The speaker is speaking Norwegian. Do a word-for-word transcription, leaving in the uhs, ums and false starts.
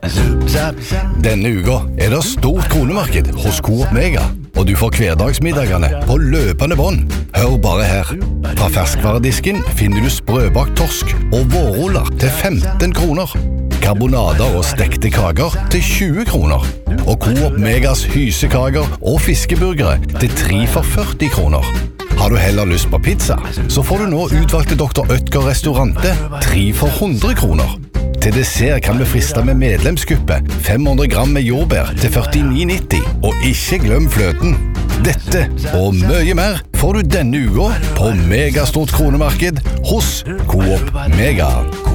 Denne uka er det stort kronemarked hos Coop Mega, og du får hverdagsmiddagene på løpende bånd. Hør bare her. Fra ferskvaredisken finner du sprøbakt torsk og vårruller til femten kroner. Karbonader og stekte kaker til tjue kroner. Og Coop Megas hysekaker og fiskeburgere til tre for førti kroner. Har du heller lyst på pizza, så får du nå utvalgte doktor Oetker restaurante tre for hundre kroner. Til dessert kan vi friste med medlemskuppe, fem hundre gram med jordbær til førtini nitti, og ikke glem fløten. Dette og mye mer får du denne uka på Megastort kronemarked hos Coop Mega.